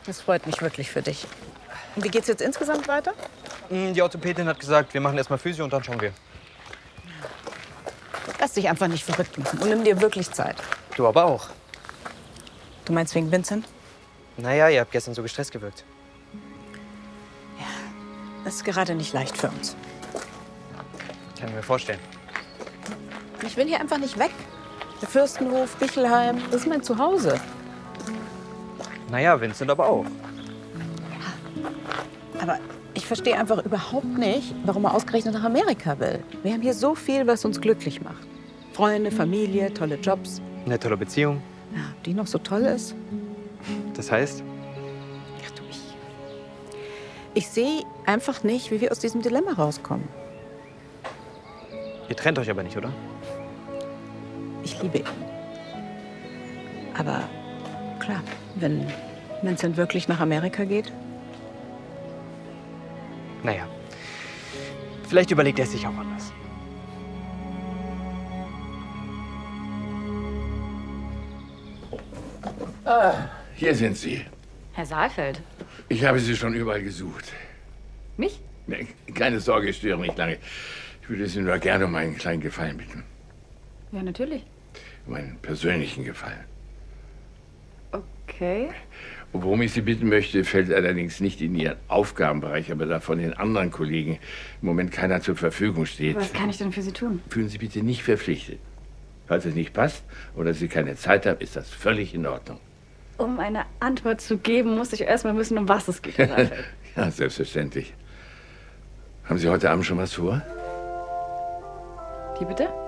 Das freut mich wirklich für dich. Und wie geht's jetzt insgesamt weiter? Die Orthopädin hat gesagt, wir machen erstmal Physio und dann schauen wir. Lass dich einfach nicht verrückt machen und nimm dir wirklich Zeit. Du aber auch. Du meinst wegen Vincent? Naja, ihr habt gestern so gestresst gewirkt. Das ist gerade nicht leicht für uns. Kann ich mir vorstellen. Ich will hier einfach nicht weg. Der Fürstenhof, Bichelheim, das ist mein Zuhause. Naja, Vincent aber auch. Aber ich verstehe einfach überhaupt nicht, warum er ausgerechnet nach Amerika will. Wir haben hier so viel, was uns glücklich macht. Freunde, Familie, tolle Jobs. Eine tolle Beziehung. Ja, die noch so toll ist. Das heißt? Ach du, ich sehe einfach nicht, wie wir aus diesem Dilemma rauskommen. Ihr trennt euch aber nicht, oder? Ich liebe ihn. Aber klar, wenn Vincent wirklich nach Amerika geht. Naja, vielleicht überlegt er es sich auch anders. Ah, hier sind Sie. Herr Saalfeld. Ich habe Sie schon überall gesucht. Mich? Nee, keine Sorge, ich störe nicht lange. Ich würde Sie nur gerne um einen kleinen Gefallen bitten. Ja, natürlich. Um einen persönlichen Gefallen. Okay. Worum ich Sie bitten möchte, fällt allerdings nicht in Ihren Aufgabenbereich, aber da von den anderen Kollegen im Moment keiner zur Verfügung steht. Was kann ich denn für Sie tun? Fühlen Sie bitte nicht verpflichtet. Falls es nicht passt oder Sie keine Zeit haben, ist das völlig in Ordnung. Um eine Antwort zu geben, muss ich erstmal wissen, um was es geht. Herr Saalfeld. Ja, selbstverständlich. Haben Sie heute Abend schon was vor? Wie bitte?